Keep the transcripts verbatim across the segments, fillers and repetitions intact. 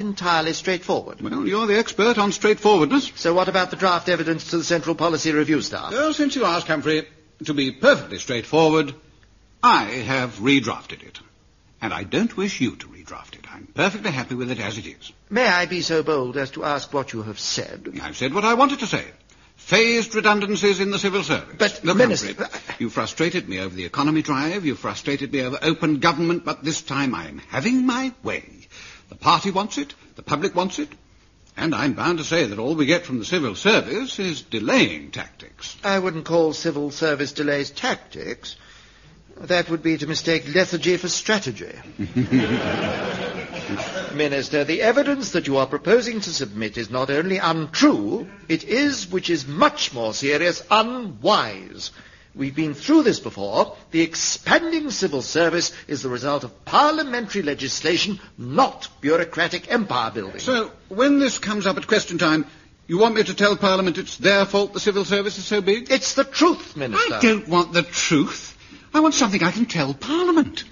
entirely straightforward. Well, you're the expert on straightforwardness. So what about the draft evidence to the Central Policy Review staff? Well, since you ask, Humphrey, to be perfectly straightforward, I have redrafted it. And I don't wish you to redraft it. I'm perfectly happy with it as it is. May I be so bold as to ask what you have said? I've said what I wanted to say. Phased redundancies in the civil service. But, Look, Minister... Humphrey, you frustrated me over the economy drive, you frustrated me over open government, but this time I'm having my way. The party wants it, the public wants it, and I'm bound to say that all we get from the civil service is delaying tactics. I wouldn't call civil service delays tactics. That would be to mistake lethargy for strategy. Minister, the evidence that you are proposing to submit is not only untrue, it is, which is much more serious, unwise. We've been through this before. The expanding civil service is the result of parliamentary legislation, not bureaucratic empire building. So, when this comes up at question time, you want me to tell Parliament it's their fault the civil service is so big? It's the truth, Minister. I don't want the truth. I want something I can tell Parliament.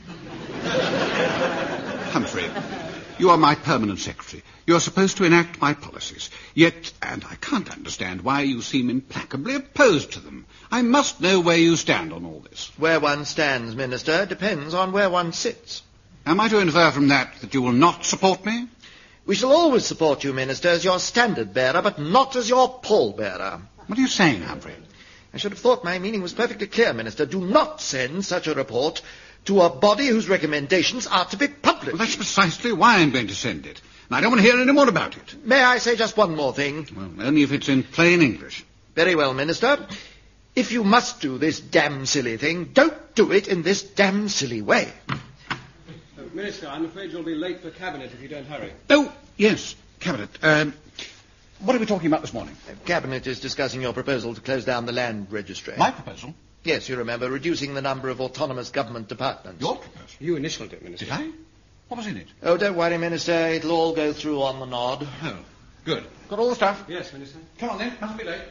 Humphrey, you are my permanent secretary. You are supposed to enact my policies. Yet, and I can't understand why you seem implacably opposed to them. I must know where you stand on all this. Where one stands, Minister, depends on where one sits. Am I to infer from that that you will not support me? We shall always support you, Minister, as your standard-bearer, but not as your pall-bearer. What are you saying, Humphrey? I should have thought my meaning was perfectly clear, Minister. Do not send such a report to a body whose recommendations are to be published. Well, that's precisely why I'm going to send it. And I don't want to hear any more about it. May I say just one more thing? Well, only if it's in plain English. Very well, Minister. If you must do this damn silly thing, don't do it in this damn silly way. Uh, Minister, I'm afraid you'll be late for Cabinet if you don't hurry. Oh, yes, Cabinet. Um, what are we talking about this morning? Uh, Cabinet is discussing your proposal to close down the land registry. My proposal? Yes, you remember, reducing the number of autonomous government departments. Your proposal? You initialed it, Minister. Did I? What was in it? Oh, don't worry, Minister. It'll all go through on the nod. Oh, good. Got all the stuff? Yes, Minister. Come on then, mustn't be late.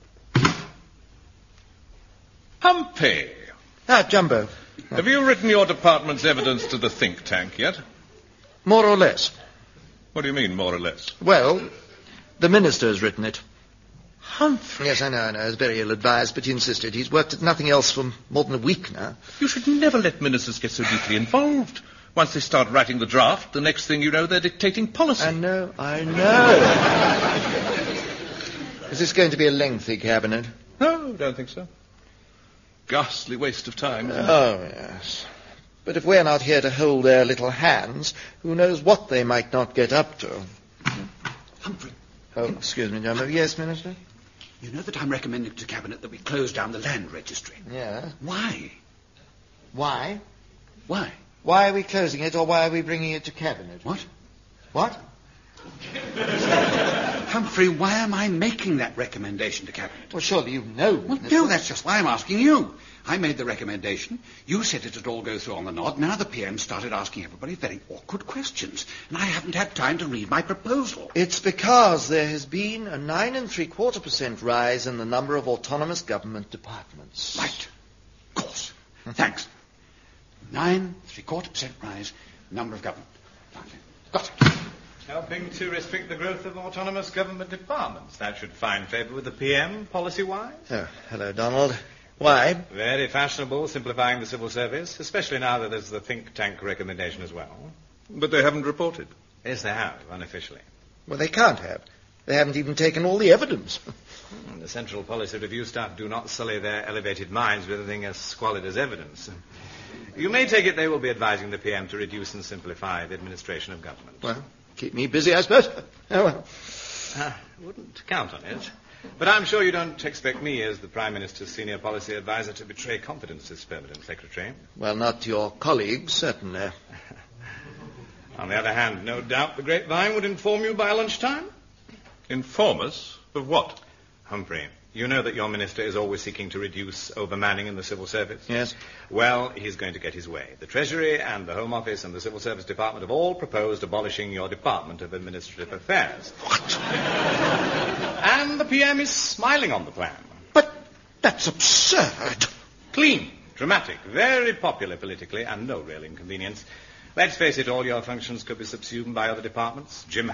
Humpy, Ah, Jumbo. have you written your department's evidence to the think tank yet? More or less. What do you mean, more or less? Well, the Minister's written it. Humphrey. Yes, I know, I know. It's very ill-advised, but he insisted. He's worked at nothing else for more than a week now. You should never let ministers get so deeply involved. Once they start writing the draft, the next thing you know, they're dictating policy. I know, I know. Is this going to be a lengthy cabinet? No, don't think so. Ghastly waste of time. Isn't it? Oh, yes. But if we're not here to hold their little hands, who knows what they might not get up to? Humphrey. Oh, excuse me, Jumbo. Yes, Minister? You know that I'm recommending to Cabinet that we close down the land registry. Yeah. Why? Why? Why? Why are we closing it, or why are we bringing it to Cabinet? What? What? Humphrey, why am I making that recommendation to Cabinet? Well, surely you know. Well, Minister. no, that's just why I'm asking you. I made the recommendation. You said it'd all go through on the nod. Now the P M started asking everybody very awkward questions. And I haven't had time to read my proposal. It's because there has been a nine and three quarter percent rise in the number of autonomous government departments. Right. Of course. Thanks. Nine, three-quarter percent rise, number of government. Got it. Helping to restrict the growth of autonomous government departments. That should find favour with the P M, policy-wise. Oh, hello, Donald. Why? Very fashionable, simplifying the civil service, especially now that there's the think tank recommendation as well. But they haven't reported. Yes, they have, unofficially. Well, they can't have. They haven't even taken all the evidence. The Central Policy Review staff do not sully their elevated minds with anything as squalid as evidence. You may take it they will be advising the P M to reduce and simplify the administration of government. Well, keep me busy, I suppose. Oh, well. Uh, wouldn't count on it. But I'm sure you don't expect me, as the Prime Minister's senior policy advisor, to betray confidence as permanent secretary. Well, not to your colleagues, certainly. On the other hand, no doubt the grapevine would inform you by lunchtime. Inform us of what? Humphrey, you know that your minister is always seeking to reduce overmanning in the civil service? Yes. Well, he's going to get his way. The Treasury and the Home Office and the Civil Service Department have all proposed abolishing your Department of Administrative Affairs. What? And the P M is smiling on the plan. But that's absurd. Clean, dramatic, very popular politically, and no real inconvenience. Let's face it, all your functions could be subsumed by other departments. Jim